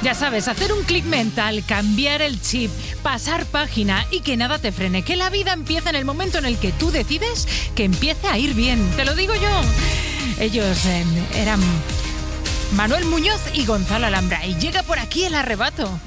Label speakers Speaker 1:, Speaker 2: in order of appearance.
Speaker 1: Ya sabes, hacer un clic mental, cambiar el chip, pasar página y que nada te frene. Que la vida empieza en el momento en el que tú decides que empiece a ir bien. Te lo digo yo. Ellos eran Manuel Muñoz y Gonzalo Alhambra. Y llega por aquí el arrebato.